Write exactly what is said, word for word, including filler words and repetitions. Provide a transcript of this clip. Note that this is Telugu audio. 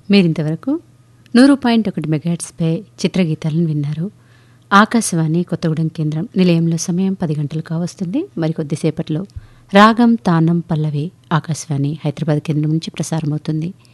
మీరింతవరకు నూరు పాయింట్ ఒకటి మెగాహెట్స్పై చిత్రగీతాలను విన్నారు. ఆకాశవాణి కొత్తగూడెం కేంద్రం నిలయంలో సమయం పది గంటలు కావస్తుంది. మరికొద్దిసేపట్లో రాగం తానం పల్లవి ఆకాశవాణి హైదరాబాద్ కేంద్రం నుంచి ప్రసారమవుతుంది.